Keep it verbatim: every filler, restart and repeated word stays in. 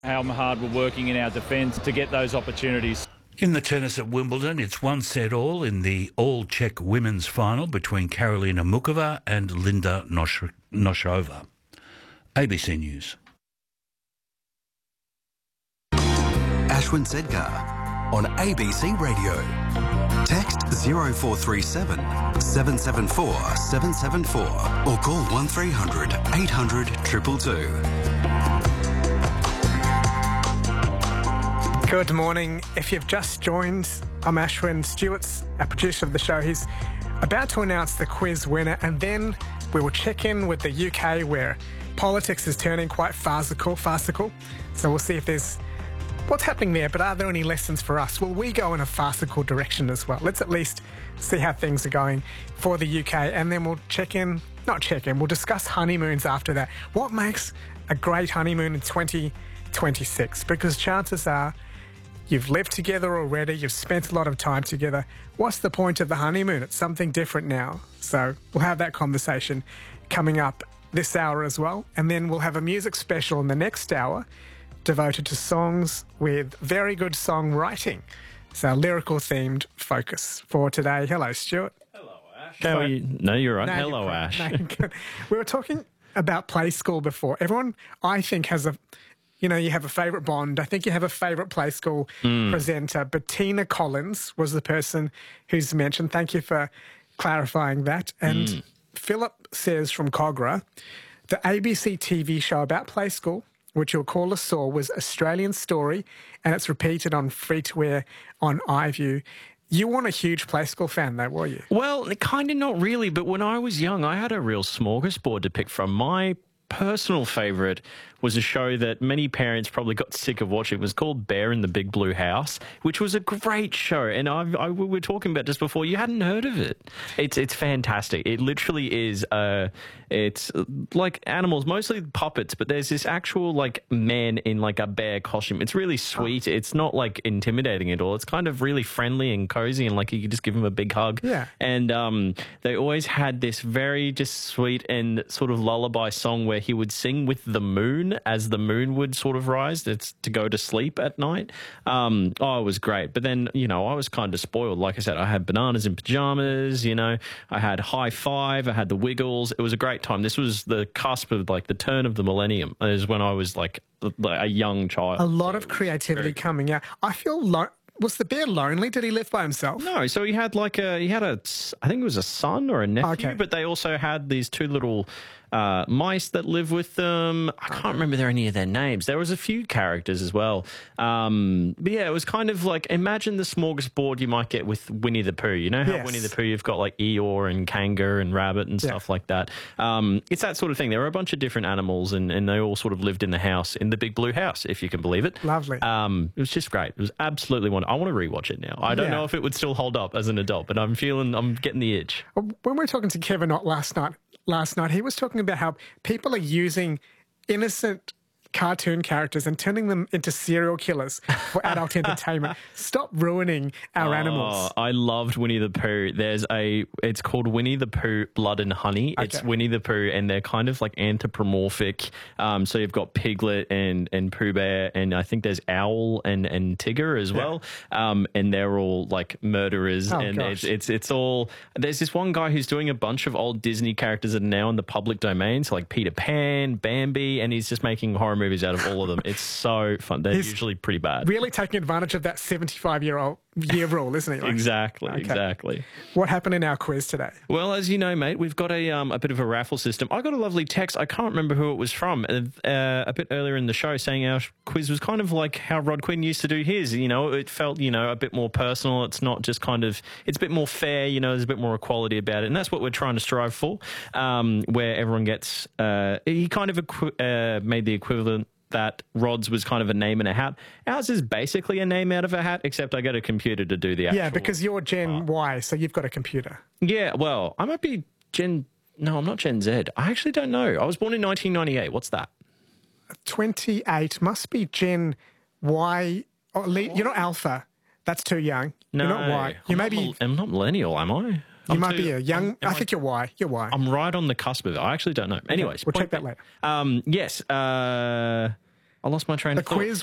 How hard we're working in our defence to get those opportunities. In the tennis at Wimbledon, it's one set all in the all-Czech women's final between Karolina Mukova and Linda Nosh- Noshova. A B C News. Ashwin Sedgar on A B C Radio. Text zero four three seven, seven seven four, seven seven four or call one three hundred, eight hundred, two two two. Good morning. If you've just joined, I'm Ashwin. Stewart's our producer of the show. He's about to announce the quiz winner, and then we will check in with the U K, where politics is turning quite farcical, farcical. So we'll see if there's what's happening there, but are there any lessons for us? Will we go in a farcical direction as well? Let's at least see how things are going for the U K, and then we'll check in, not check in, we'll discuss honeymoons after that. What makes a great honeymoon in twenty twenty-six? Because chances are you've lived together already, you've spent a lot of time together. What's the point of the honeymoon? It's something different now. So we'll have that conversation coming up this hour as well. And then we'll have a music special in the next hour devoted to songs with very good songwriting. It's our lyrical-themed focus for today. Hello, Stuart. Hello, Ash. How are you? No, you're right. No, Hello, you're Ash. No, you're good. We were talking about Play School before. Everyone, I think, has a... You know, you have a favourite Bond. I think you have a favourite Play School mm. presenter. Bettina Collins was the person who's mentioned. Thank you for clarifying that. And mm. Philip says from Cogra, the A B C T V show about Play School, which you'll call a saw, was Australian Story, and it's repeated on free-to-air on iView. You weren't a huge Play School fan, though, were you? Well, kind of not really, but when I was young, I had a real smorgasbord to pick from. My personal favourite was a show that many parents probably got sick of watching. It was called Bear in the Big Blue House, which was a great show. And I, I, we were talking about just before, you hadn't heard of it. It's it's fantastic. It literally is, uh, it's like animals, mostly puppets, but there's this actual like man in like a bear costume. It's really sweet. Oh. It's not like intimidating at all. It's kind of really friendly and cozy, and like you could just give him a big hug. Yeah. And um, they always had this very just sweet and sort of lullaby song where he would sing with the moon as the moon would sort of rise. It's to go to sleep at night. Um, oh, it was great. But then, you know, I was kind of spoiled. Like I said, I had Bananas in Pajamas, you know, I had High Five, I had The Wiggles. It was a great time. This was the cusp of like the turn of the millennium. It was when I was like a young child. A lot of creativity coming out. I feel lo- was the bear lonely? Did he live by himself? No, so he had like a, he had a, I think it was a son or a nephew, okay. But they also had these two little uh, mice that live with them. I can't okay. remember any of their names. There was a few characters as well. Um, but yeah, it was kind of like, imagine the smorgasbord you might get with Winnie the Pooh. You know how yes. Winnie the Pooh, you've got like Eeyore and Kanga and Rabbit and stuff yeah. like that. Um, it's that sort of thing. There were a bunch of different animals, and, and they all sort of lived in the house, in the Big Blue House, if you can believe it. Lovely. Um, it was just great. It was absolutely wonderful. I want to rewatch it now. I don't yeah. know if it would still hold up as an adult, but I'm feeling, I'm getting the itch. When we were talking to Kevin Ott last night, last night, he was talking about how people are using innocent cartoon characters and turning them into serial killers for adult entertainment. Stop ruining our oh, animals. I loved Winnie the Pooh. There's a, it's called Winnie the Pooh Blood and Honey. Okay. It's Winnie the Pooh, and they're kind of like anthropomorphic. Um, so you've got Piglet and, and Pooh Bear, and I think there's Owl and, and Tigger as well. Yeah. Um, and they're all like murderers. Oh, and gosh. it's, it's, it's all, there's this one guy who's doing a bunch of old Disney characters that are now in the public domain. So like Peter Pan, Bambi, and he's just making horror movies out of all of them. It's so fun. They're He's usually pretty bad. Really taking advantage of that seventy-five-year-old year rule, isn't he? Like, exactly, okay. exactly. What happened in our quiz today? Well, as you know, mate, we've got a um, a bit of a raffle system. I got a lovely text. I can't remember who it was from. Uh, a bit earlier in the show, saying our quiz was kind of like how Rod Quinn used to do his. You know, it felt, you know, a bit more personal. It's not just kind of. It's a bit more fair. You know, there's a bit more equality about it, and that's what we're trying to strive for. Um, where everyone gets. Uh, he kind of equi- uh, made the equivalent that Rod's was kind of a name in a hat. Ours is basically a name out of a hat, except I got a computer to do the actual... Yeah, because you're Gen uh, Y, so you've got a computer. Yeah, well, I might be Gen... No, I'm not Gen Z. I actually don't know. I was born in nineteen ninety-eight. What's that? twenty-eight must be Gen Y. Oh, you're not Alpha. That's too young. No. You're not Y. You I'm, may not, be... I'm not millennial, am I? You I'm might too, be a young... I'm, I think I, you're Y. You're Y. I'm right on the cusp of it. I actually don't know. Anyways. We'll check that later. Um, yes. Uh, I lost my train The of thought. quiz